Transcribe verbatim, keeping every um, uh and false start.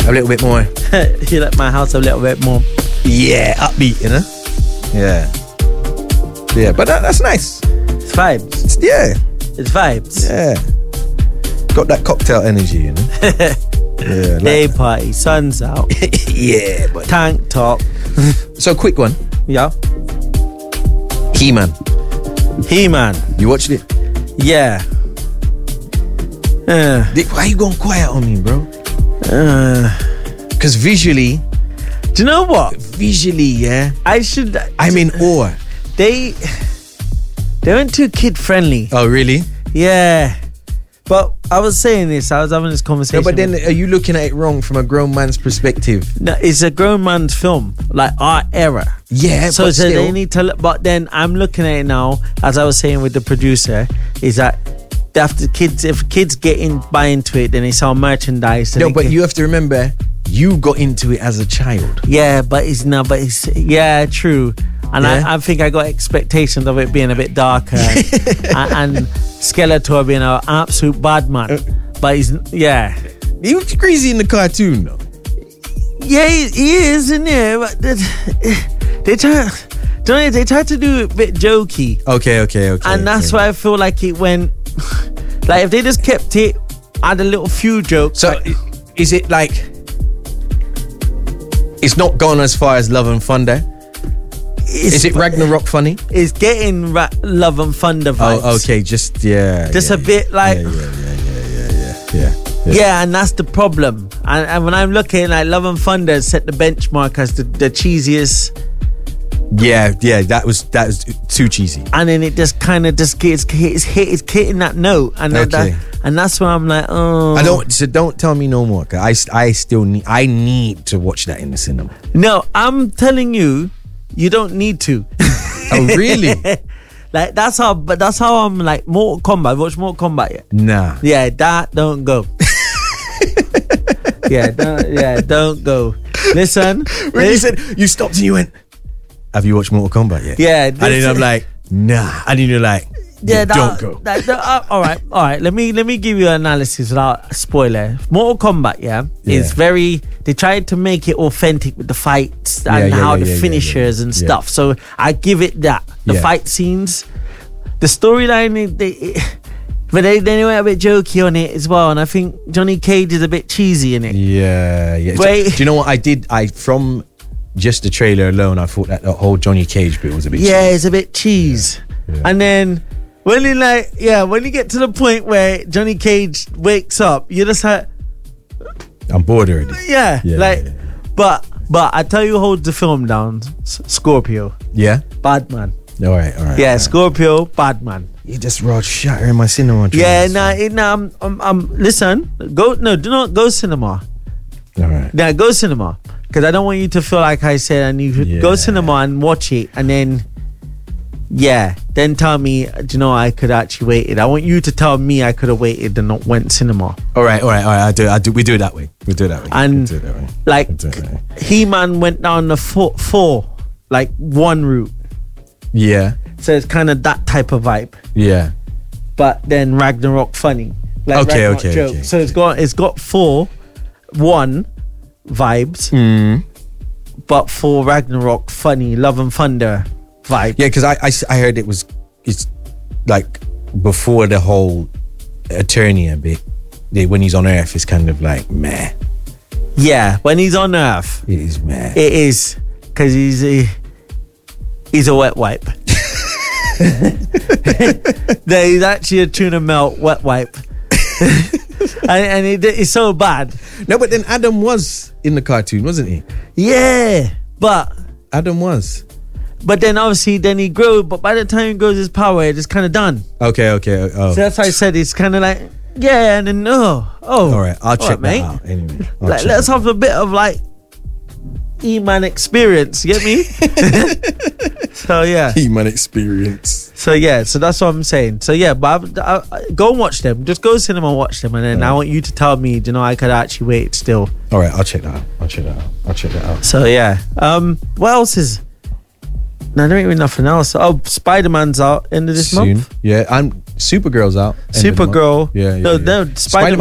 A little bit more. You like my house a little bit more. Yeah, upbeat, you know? Yeah. Yeah, but that, that's nice. It's vibes. It's, yeah. It's vibes. Yeah. Got that cocktail energy, you know? Yeah. Like Day that. party, sun's out. Yeah, but Tank top. so quick one. Yeah. He-Man. He-Man. You watched it? Yeah. Uh, Dick, why you going quiet on me, bro? uh, Because visually, do you know what? visually, yeah, I should. I'm in awe. They. They weren't too kid friendly. Oh, really? Yeah. But I was saying this. I was having this conversation. No, but then with- are you looking at it wrong from a grown man's perspective? no, it's a grown man's film, like our era. Yeah, So, but so still. they need to. look- But then I'm looking at it now, as I was saying with the producer, is that after kids, if kids get in, buy into it, then they sell merchandise. No, they but get- you have to remember, you got into it as a child. Yeah, but it's not. But it's yeah, true. And Yeah. I, I think I got expectations of it being a bit darker and, and Skeletor being an absolute bad man. But he's yeah, He was crazy in the cartoon, though. yeah, he, he is, isn't he? But they, they try, don't they, they try to do it a bit jokey, Okay, okay, okay. and that's okay. why I feel like it went. Like if they just kept it, add a little few jokes. So, like, i- is it like it's not gone as far as Love and Thunder? it's, Is it Ragnarok funny? It's getting ra- Love and Thunder vibes. Oh, okay, just yeah, Just yeah, a bit like. yeah, yeah, yeah, yeah, yeah, yeah, yeah. Yeah, and that's the problem. And, and when I'm looking, like Love and Thunder set the benchmark as the, the cheesiest, Yeah, yeah, that was that was too cheesy. and then it just kind of just gets it's hit it's hitting that note, and that- Okay. that, and that's where I'm like, oh, I don't. So don't tell me no more. 'Cause I, st- I still need. I need to watch that in the cinema. No, I'm telling you, you don't need to. Oh, really? Like that's how, but that's how I'm like Mortal Kombat. Watch Mortal Kombat yet? Nah. Yeah, that don't go. yeah, don't, yeah, don't go. Listen, When you this- said you stopped and you went, "Have you watched Mortal Kombat yet?" yeah, And then this- I'm like, "Nah." And then you're like, Yeah, that, don't go. that- that- uh, all right, all right. Let me let me give you an analysis without a spoiler. Mortal Kombat, yeah, is Yeah. very. They tried to make it authentic with the fights and Yeah, yeah, how yeah, the yeah, yeah, finishers yeah, and yeah. stuff. So I give it that. The Yeah. fight scenes, the storyline, it- they, it, but they they went a bit jokey on it as well. And I think Johnny Cage is a bit cheesy in it. Yeah, yeah. So, Wait. do you know what I did? I from just the trailer alone, I thought that the whole Johnny Cage bit was a bit. Yeah, cheesy. it's a bit cheese. Yeah. And then when you like, yeah, when you get to the point where Johnny Cage wakes up, you're just like, I'm bored already. yeah, Yeah, like, yeah. but but I tell you, who holds the film down. S- Scorpio, Yeah. bad man. All right, all right. Yeah, all right. Scorpio, bad man. You just raw shattering my cinema. Yeah, dreams. nah, it, nah. I'm, I'm, I'm, listen, go no, do not go cinema. All right. Nah, go cinema because I don't want you to feel like I said. And you should go Yeah. cinema and watch it, and then. Yeah, then tell me, do you know, I could actually waited. I want you to tell me I could have waited and not went cinema. All right, all right, all right. I do. I do. We do it that way. We do it that way. And we do it that way. like We do it that way. He-Man went down the four, four, like one route. Yeah, So it's kind of that type of vibe. yeah. But then Ragnarok funny. Like Okay, Ragnarok okay, joke. okay, So it's okay. got it's got four, one vibes, Mm. but for Ragnarok funny, Love and Thunder vibe. Yeah, because I, I s- I heard it was it's like before the whole Eternia bit. They, when he's on Earth, it's kind of like meh. Yeah, when he's on Earth, It is meh. it is because he's a he's a wet wipe. No, he's actually a tuna melt wet wipe. and and it, it's so bad. No, but then Adam was in the cartoon, wasn't he? Yeah, but Adam was. but then obviously then he grows. But by the time he grows his power, it's kind of done. Okay, okay. Oh. So that's why I said it's kind of like yeah, and then oh oh. All right, I'll check right, that mate. out. Anyway, I'll Like, check let's that have a bit of like E-Man experience. You get me? So yeah. out. He-Man experience. So yeah, so that's what I'm saying. So yeah, but I, I, I- go and watch them. Just go to cinema and watch them, and then I want you to tell me, you know, I could actually wait still. All right, I'll check that out. I'll check that out. I'll check that out. So yeah, um, what else is? No, there ain't really nothing else. Oh, Spider-Man's out end of this Soon. month. Yeah, and Supergirl's out. end of the month. Supergirl. Yeah, yeah. No, yeah. no, Spider-Man.